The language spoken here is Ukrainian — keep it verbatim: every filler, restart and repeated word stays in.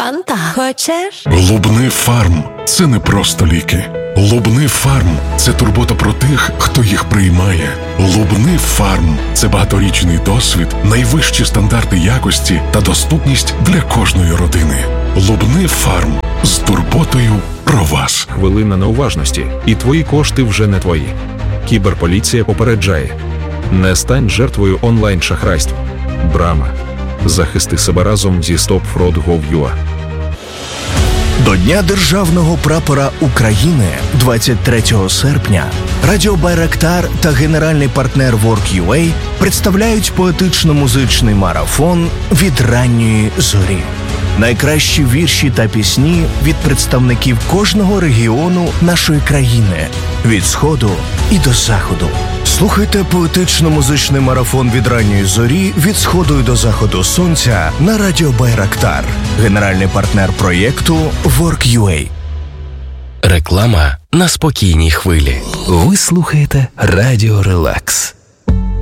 Фанта хочеш? Лубни Фарм – це не просто ліки. Лубни Фарм – це турбота про тих, хто їх приймає. Лубни Фарм – це багаторічний досвід, найвищі стандарти якості та доступність для кожної родини. Лубни Фарм – з турботою про вас. Хвилина неуважності, і твої кошти вже не твої. Кіберполіція попереджає. Не стань жертвою онлайн-шахрайств. Брама. Захисти себе разом зі стоп фрод крапка гов крапка ю а. До Дня Державного прапора України двадцять третього серпня Радіо Байрактар та генеральний партнер Work.ua представляють поетично-музичний марафон «Від ранньої зорі». Найкращі вірші та пісні від представників кожного регіону нашої країни, від Сходу і до Заходу. Слухайте поетично-музичний марафон «Від ранньої зорі» від Сходу і до Заходу сонця на Радіо Байрактар. Генеральний партнер проєкту Work.ua. Реклама на спокійній хвилі. Ви слухаєте Радіо Релакс.